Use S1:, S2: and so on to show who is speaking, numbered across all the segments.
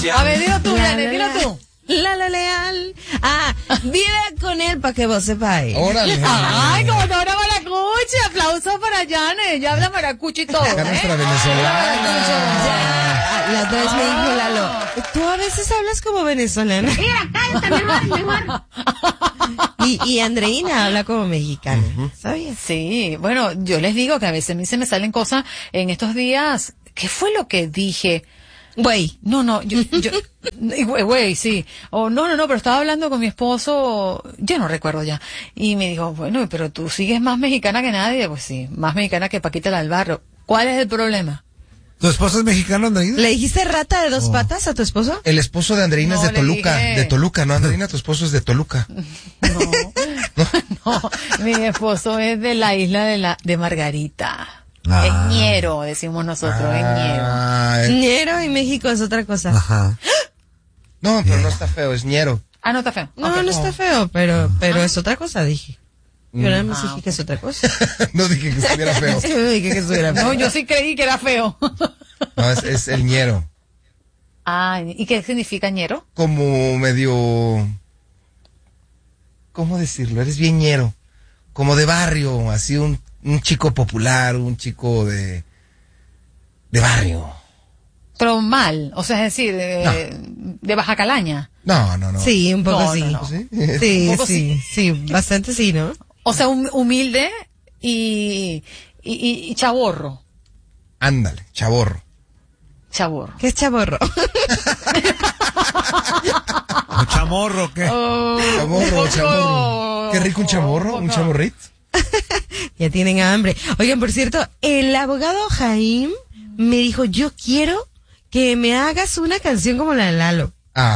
S1: A ver, dilo tú, Janet, dilo tú.
S2: Lalo Leal. Vive con él para que vos sepáis.
S3: Órale.
S1: Ay, como toda una maracuchi. Aplausos para Janet. Ella habla maracuchi y todo.
S3: Acá nuestra venezolana.
S2: La otra vez me dijo Lalo, tú a veces hablas como venezolana.
S4: Mira, cállate, mejor.
S2: Y Andreina habla como mexicana. ¿Sabías?
S1: Sí, bueno, yo les digo que a veces a mí se me salen cosas en estos días. ¿Qué fue lo que dije?
S2: Güey.
S1: No, güey, sí. O no, pero estaba hablando con mi esposo, yo no recuerdo ya. Y me dijo, bueno, pero tú sigues más mexicana que nadie. Pues sí, más mexicana que Paquita la del barrio. ¿Cuál es el problema?
S5: ¿Tu esposo es mexicano, Andreina?
S2: ¿Le dijiste rata de dos patas a tu esposo?
S3: El esposo de Andreina
S1: No,
S3: es de
S1: le
S3: Toluca.
S1: dije.
S3: De Toluca, ¿no? Andreina, tu esposo es de Toluca.
S1: No, mi esposo es de la isla de Margarita. Es ñero, decimos nosotros, es ñero.
S2: Ñero en México es otra cosa.
S5: Ajá.
S3: No, pero no está feo, es ñero.
S1: Ah, no está feo.
S2: No,
S1: Ok.
S2: no está feo, pero es otra cosa, dije. Yo nada más dije que es otra cosa.
S3: No dije que estuviera feo.
S2: Yo no dije que estuviera feo.
S1: No, yo sí creí que era feo.
S3: No, es el ñero.
S1: Ah, ¿y qué significa ñero?
S3: Como medio... ¿Cómo decirlo? Eres bien ñero. Como de barrio, así un chico popular, un chico de barrio.
S1: Pero mal, o sea, es decir, de Baja Calaña.
S3: No.
S2: Sí, un poco
S1: No,
S2: sí.
S1: no.
S3: ¿Sí?
S2: Sí,
S1: Un poco
S2: sí, bastante sí, ¿no?
S1: O sea, humilde y chaborro.
S3: Ándale, chaborro.
S1: Chaborro.
S2: ¿Qué es chaborro?
S5: ¿Un chamorro qué?
S3: Chamorro. Qué rico un chamorro, un chamorrito.
S2: Ya tienen hambre. Oigan, por cierto, el abogado Jaime me dijo, yo quiero que me hagas una canción como la de Lalo.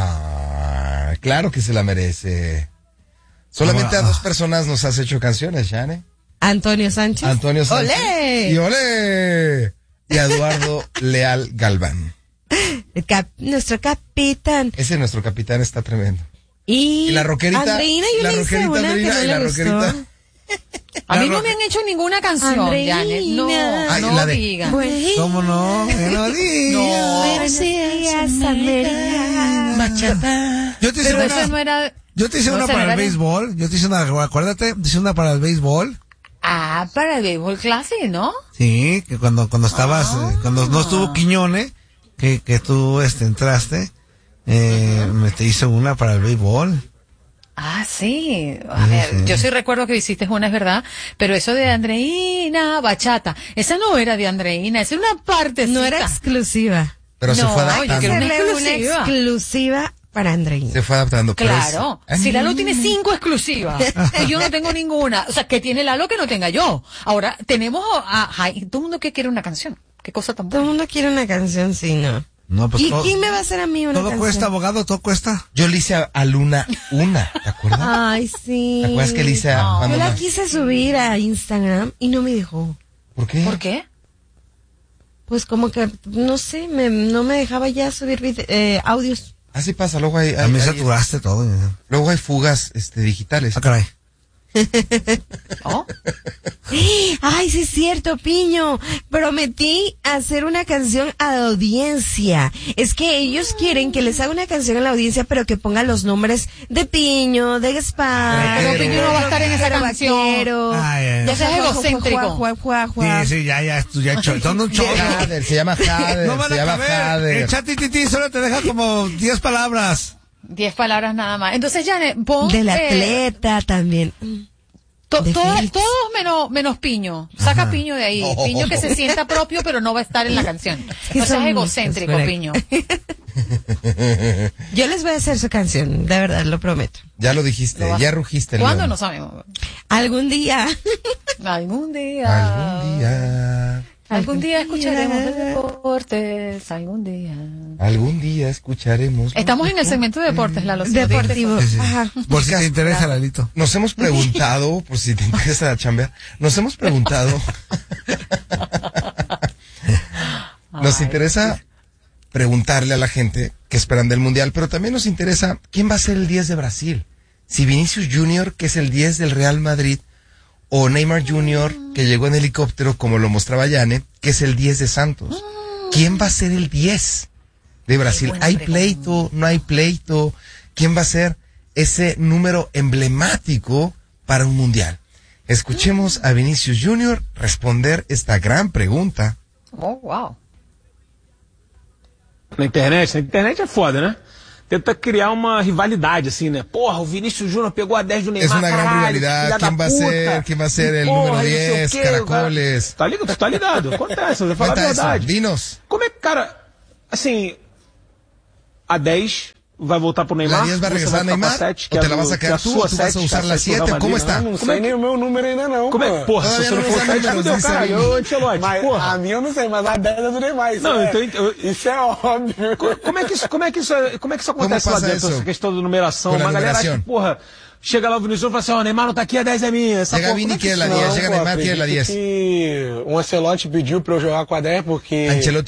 S3: Ah, claro que se la merece. Solamente a dos personas nos has hecho canciones, Jane.
S2: Antonio Sánchez.
S3: Antonio Sánchez.
S2: ¡Olé!
S3: Y olé. Y Eduardo Leal Galván.
S2: Nuestro capitán.
S3: Ese nuestro capitán está tremendo.
S2: Y
S3: la roquerita.
S2: Andreina, yo le hice una que no
S3: y la
S2: le gustó.
S3: roquerita.
S1: A mí no me han hecho ninguna canción,
S2: Andreina.
S1: Janet. No,
S3: Ay,
S1: no
S3: la de-
S1: digan.
S5: ¿Cómo no? Que no diga.
S2: Buenos días, América.
S3: Bachata.
S5: Yo te hice
S1: Pero
S5: una,
S1: eso no era...
S5: yo te hice
S1: no
S5: una
S1: se
S5: para
S1: era
S5: el
S1: de-
S5: béisbol. Yo te hice una, acuérdate, te hice una para el béisbol.
S1: Ah, para el béisbol clase, ¿no?
S5: Sí, que cuando estabas, cuando no estuvo Quiñones, que tú entraste, me te hice una para el béisbol.
S1: Ah, sí. A ver, yo sí recuerdo que hiciste una, es verdad, pero eso de Andreina, bachata, esa no era de Andreina, esa era una parte.
S2: No era exclusiva.
S3: Pero se
S1: No,
S3: fue
S1: yo
S3: adaptando.
S1: quiero una
S2: Hacerle una
S1: exclusiva.
S2: exclusiva para Andreina.
S3: Se fue adaptando. pero
S1: Claro,
S3: es-
S1: si Lalo tiene 5 exclusivas y yo no tengo ninguna, o sea, que tiene Lalo que no tenga yo. Ahora, tenemos todo el mundo que quiere una canción. Qué cosa tan
S2: Todo el
S1: buena.
S2: mundo quiere una canción, sí, ¿no?
S5: No, pues
S2: ¿Y
S5: todo,
S2: quién me va a hacer a mí una
S5: todo
S2: canción?
S5: cuesta, abogado, todo cuesta.
S3: Yo le hice a Luna una, ¿te acuerdas?
S2: Ay, sí.
S3: ¿Te acuerdas que le hice a
S2: Yo
S3: cuando
S2: la
S3: más?
S2: quise subir a Instagram y no me dejó.
S3: ¿Por qué?
S1: ¿Por qué?
S2: Pues como que, no sé, no me dejaba ya subir audios.
S3: Así pasa, luego hay,
S5: A mí saturaste todo.
S3: luego hay fugas digitales.
S5: Ah, caray.
S1: ¿Oh?
S2: Ay, sí es cierto, Piño. Prometí hacer una canción a la audiencia. Es que ellos quieren que les haga una canción a la audiencia, pero que ponga los nombres de Piño, de Gaspar.
S1: Pero Piño no va a estar en esa canción.
S2: Vaquero.
S5: Ay,
S1: Ya seas egocéntrico.
S5: Sí, ya, tú ya son un chorro.
S3: Jader, se llama Jader,
S5: No van
S3: se
S5: a
S3: llama
S5: caber.
S3: Jader.
S5: El chat titi solo te deja como 10 palabras.
S1: 10 palabras nada más. Entonces, Janet, pon...
S2: Del atleta también. de Félix.
S1: Todos menos Piño. Saca Piño de ahí.
S3: Oh.
S1: Piño que se sienta propio, pero no va a estar en la canción. No seas
S2: son
S1: egocéntrico,
S2: muchos,
S1: Piño.
S2: Yo les voy a hacer su canción, de verdad, lo prometo.
S3: Ya lo dijiste,
S1: Lo vas-
S3: ya rugiste. el
S1: ¿Cuándo?
S3: león.
S1: No sabemos.
S2: Algún día.
S1: Algún día.
S3: Algún día.
S1: Algún día escucharemos de deportes. Algún día.
S3: Algún día escucharemos.
S1: Estamos en el segmento de deportes, Lalo. si no te
S2: Deportivo.
S1: diste
S5: Sí, sí.
S2: Ajá.
S5: Por si te interesa, Lalito.
S3: Nos hemos preguntado, por si te interesa chambear, nos hemos preguntado. Nos interesa preguntarle a la gente qué esperan del Mundial, pero también nos interesa quién va a ser el 10 de Brasil. Si Vinicius Junior, que es el 10 del Real Madrid, o Neymar Junior, que llegó en helicóptero, como lo mostraba Yane, que es el 10 de Santos. ¿Quién va a ser el 10 de Brasil.
S1: buena
S3: ¿Hay
S1: pregunta.
S3: pleito? ¿No hay pleito? ¿Quién va a ser ese número emblemático para un mundial? Escuchemos a Vinicius Junior responder esta gran pregunta.
S1: Oh, wow.
S6: Na internet é foda, né? Tenta criar uma rivalidade, assim, né? Porra, o Vinícius Júnior pegou a 10 do Neymar,
S3: Es una gran
S6: caralho,
S3: rivalidad.
S6: filha da
S3: ¿Quién va a ser el
S6: Porra,
S3: número
S6: não sei o
S3: 10?
S6: quê,
S3: Caracoles.
S6: cara. Tá ligado? Acontece, eu vou falar a
S3: Cuenta eso,
S6: verdade.
S3: dinos.
S6: Como é que, cara, assim, a 10 vai voltar pro Neymar?
S3: ¿La 10 va a
S6: você
S3: regresar a
S6: vai ficar com
S3: Neymar?
S6: 7,
S3: ¿O te la vas a quedar
S6: que é
S3: tú?
S6: sua
S3: ¿O tú vas a
S6: 7,
S3: usar la 7? ¿Cómo está?
S7: Não
S6: Como é
S7: sei nem o meu número ainda não,
S6: Como é
S7: pô.
S6: que, porra, se
S3: Todavía
S6: você não
S3: não
S6: for
S3: usa
S6: 7,
S3: números,
S6: fudeu,
S3: dice
S6: caralho.
S3: Vini.
S6: Ô, Ancelotti,
S7: Mas
S6: porra.
S7: a minha eu não sei, mas a 10 é do Neymar. Isso
S6: Não,
S7: é,
S6: então,
S7: isso é óbvio.
S6: Como é que isso acontece lá
S3: passa
S6: dentro,
S3: isso?
S6: essa questão da numeração?
S3: Com a
S6: Uma galera acha
S3: numeração.
S6: que, porra, chega lá o Vinicius e fala assim, ó, Neymar não tá aqui, a 10 é minha. Essa
S3: Llega
S6: porra,
S3: Vini,
S6: como é que
S3: quiere la
S6: isso-
S3: 10.
S7: Não,
S3: Llega
S7: pô,
S3: Neymar, quiere la
S7: acredito
S3: 10.
S7: que o Ancelotti pediu pra eu jogar com a 10 porque...
S3: Ancelotti